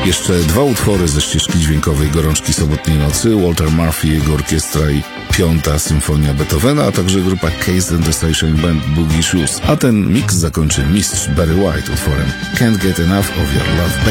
Jeszcze 2 utwory ze ścieżki dźwiękowej Gorączki sobotniej nocy, Walter Murphy, jego orkiestra i 5. symfonia Beethovena, a także grupa Case and the Station Band Boogie Shoes. A ten miks zakończy mistrz Barry White utworem Can't Get Enough of Your Love,